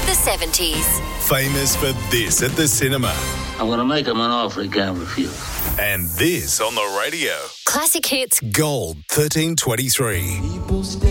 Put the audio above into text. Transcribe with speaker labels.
Speaker 1: the 70s.
Speaker 2: Famous for this at the cinema.
Speaker 3: I'm going to make him an offer he can't refuse.
Speaker 2: And this on the radio.
Speaker 1: Classic Hits.
Speaker 2: Gold 1323.